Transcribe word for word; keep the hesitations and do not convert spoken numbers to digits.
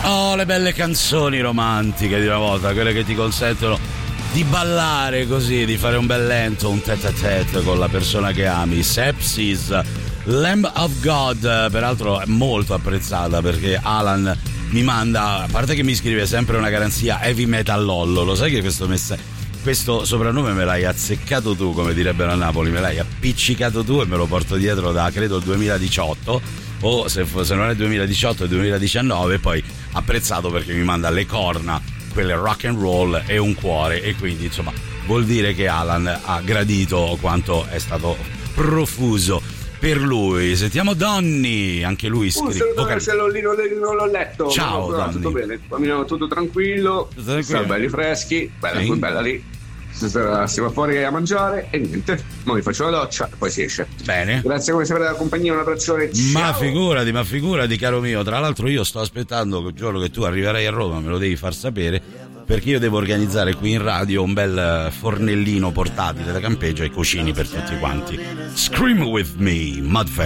Oh, le belle canzoni romantiche di una volta, quelle che ti consentono di ballare così, di fare un bel lento, un tête-à-tête con la persona che ami. Sepsis, Lamb of God, peraltro è molto apprezzata perché Alan mi manda, a parte che mi scrive sempre una garanzia heavy metal lollo, lo sai che questo messaggio, questo soprannome me l'hai azzeccato tu, come direbbero a Napoli, me l'hai appiccicato tu e me lo porto dietro da credo il duemiladiciotto, o se, se non è duemiladiciotto è duemiladiciannove, poi apprezzato perché mi manda le corna, quelle rock and roll e un cuore, e quindi insomma vuol dire che Alan ha gradito quanto è stato profuso per lui. Sentiamo Donny, anche lui scrive. Uh, se non, non l'ho letto. Ciao no, Donny. Tutto bene, tutto tranquillo, tutto tranquillo. Siamo belli freschi, bella, sì. bella lì. Siamo fuori a mangiare e niente, noi faccio la doccia e poi si esce. Bene. Grazie come sempre della compagnia, un abbraccione. Ciao. Ma figurati, ma figurati caro mio. Tra l'altro io sto aspettando il giorno che tu arriverai a Roma, me lo devi far sapere, perché io devo organizzare qui in radio un bel fornellino portatile da campeggio e cucini per tutti quanti. Scream with me, Mudfest.